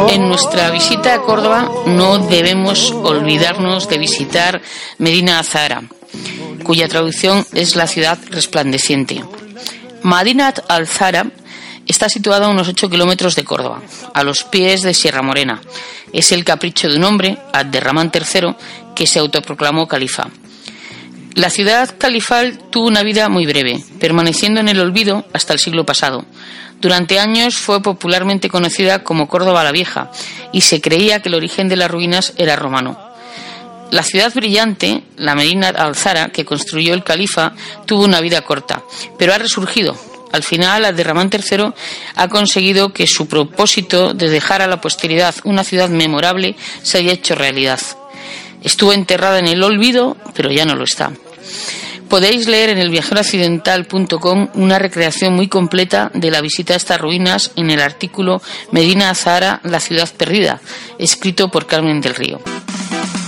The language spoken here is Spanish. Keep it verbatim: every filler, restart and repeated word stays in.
En nuestra visita a Córdoba no debemos olvidarnos de visitar Medina Azahara, cuya traducción es la ciudad resplandeciente. Madinat al-Zahra está situada a unos ocho kilómetros de Córdoba, a los pies de Sierra Morena. Es el capricho de un hombre, Abderramán tercero, que se autoproclamó califa. La ciudad califal tuvo una vida muy breve, permaneciendo en el olvido hasta el siglo pasado. Durante años fue popularmente conocida como Córdoba la Vieja y se creía que el origen de las ruinas era romano. La ciudad brillante, la Medina al-Zahra, que construyó el califa, tuvo una vida corta, pero ha resurgido. Al final, Abderramán tercero ha conseguido que su propósito de dejar a la posteridad una ciudad memorable se haya hecho realidad. Estuvo enterrada en el olvido, pero ya no lo está. Podéis leer en el viajero occidental punto com una recreación muy completa de la visita a estas ruinas en el artículo Medina Azahara, la ciudad perdida, escrito por Carmen del Río.